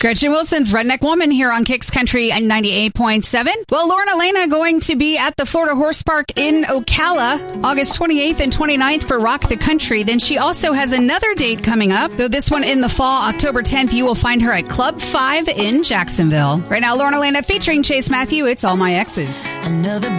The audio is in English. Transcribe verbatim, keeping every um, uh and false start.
Gretchen Wilson's Redneck Woman here on Kicks Country ninety-eight point seven. Well, Lauren Elena going to be at the Florida Horse Park in Ocala August twenty-eighth and twenty-ninth for Rock the Country. Then she also has another date coming up, though this one in the fall, October tenth. You will find her at Club five in Jacksonville. Right now, Lauren Elena featuring Chase Matthew. It's All My Exes. Another